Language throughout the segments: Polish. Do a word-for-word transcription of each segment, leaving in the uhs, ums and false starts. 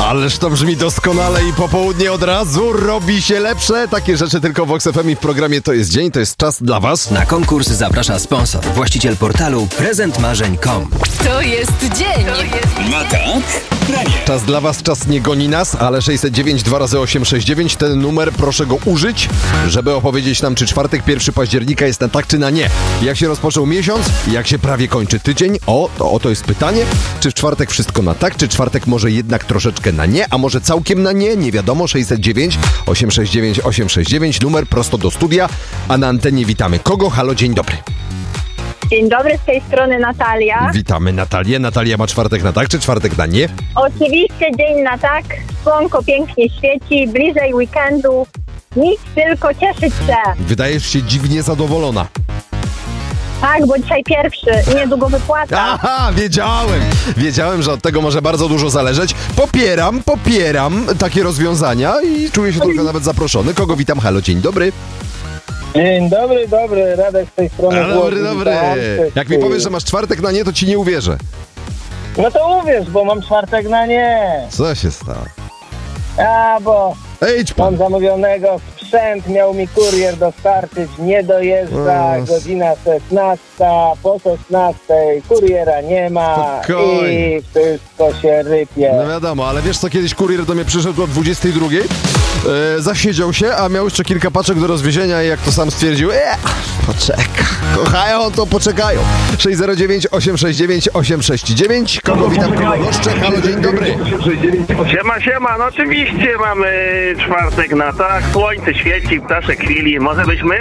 Ależ to brzmi doskonale i popołudnie od razu robi się lepsze. Takie rzeczy tylko w Vox F M i w programie To jest dzień, to jest czas dla was. Na konkurs zaprasza sponsor, właściciel portalu prezent marzeń kropka com. To jest dzień. To jest No tak? Czas dla was, czas nie goni nas, ale sześćset dziewięć dwa razy osiem sześć dziewięć, ten numer proszę go użyć, żeby opowiedzieć nam, czy czwartek pierwszego października jest na tak, czy na nie. Jak się rozpoczął miesiąc, jak się prawie kończy tydzień, o, to oto jest pytanie, czy w czwartek wszystko na tak, czy czwartek może jednak troszeczkę na nie, a może całkiem na nie, nie wiadomo, sześćset dziewięć osiem sześć dziewięć osiem sześć dziewięć, numer prosto do studia, a na antenie witamy kogo? Halo, dzień dobry. Dzień dobry, z tej strony Natalia. Witamy Natalię. Natalia ma czwartek na tak, czy czwartek na nie? Oczywiście dzień na tak, słonko pięknie świeci, bliżej weekendu, nic tylko cieszyć się. Wydajesz się dziwnie zadowolona. Tak, bo dzisiaj pierwszy i niedługo wypłata. Aha, wiedziałem. Wiedziałem, że od tego może bardzo dużo zależeć. Popieram, popieram takie rozwiązania i czuję się trochę nawet zaproszony. Kogo witam? Halo, dzień dobry. Dzień dobry, dobry, Radek z tej strony. A, dobry, dobry. Jak mi powiesz, że masz czwartek na nie, to ci nie uwierzę. No to uwierz, bo mam czwartek na nie. Co się stało? A, bo Ejdź pan. mam zamówionego sprzęt, miał mi kurier dostarczyć, nie dojeżdża, O, godzina szesnasta, po szesnastej kuriera nie ma. Spokojnie. I wszystko się rypie. No wiadomo, ale wiesz co, kiedyś kurier do mnie przyszedł o dwudziestej drugiej, e, zasiedział się, a miał jeszcze kilka paczek do rozwiezienia i jak to sam stwierdził, e, poczeka, kochają, to poczekają. sześć zero dziewięć osiem sześć dziewięć osiem sześć dziewięć, kogo witam, kogo goszczę, halo, dzień dobry. Siema, siema, no oczywiście mamy czwartek na tak, słońce świeci, ptaszek chwili, może byśmy?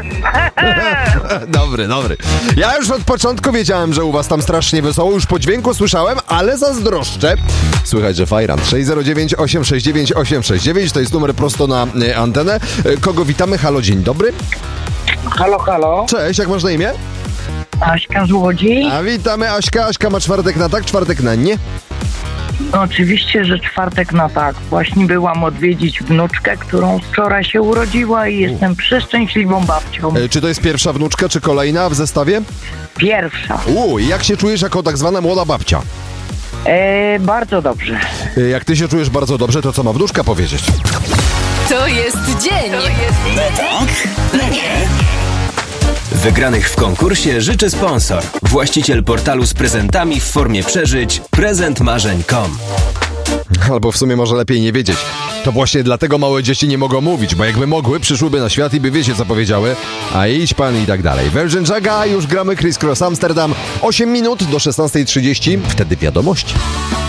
Dobry, dobry. Ja już od początku wiedziałem, że u was tam strasznie wesoło, już po dźwięku słyszałem, ale zazdroszczę. Słychać, że fajran. sześć zero dziewięć osiem sześć dziewięć osiem sześć dziewięć, to jest numer prosto na y, antenę. Y, kogo witamy? Halo, dzień dobry. Halo, halo. Cześć, jak masz na imię? Aśka z Łodzi. A witamy, Aśka. Aśka ma czwartek na tak, czwartek na nie. Oczywiście, że czwartek na tak. Właśnie byłam odwiedzić wnuczkę, którą wczoraj się urodziła i jestem przeszczęśliwą babcią. Y, czy to jest pierwsza wnuczka, czy kolejna w zestawie? Pierwsza. Uuu, jak się czujesz jako tak zwana młoda babcia? E, bardzo dobrze. Y, jak ty się czujesz bardzo dobrze, to co ma wnuczka powiedzieć? To jest dzień. To jest No tak? No nie? Wygranych w konkursie życzy sponsor, właściciel portalu z prezentami w formie przeżyć prezent marzeń kropka com. Albo w sumie może lepiej nie wiedzieć. To właśnie dlatego małe dzieci nie mogą mówić, bo jakby mogły, przyszłyby na świat i by wiecie co powiedziały, a idź pan i tak dalej. Virgin Jaga, już gramy Criss Cross Amsterdam. osiem minut do szesnastej trzydzieści, wtedy wiadomości.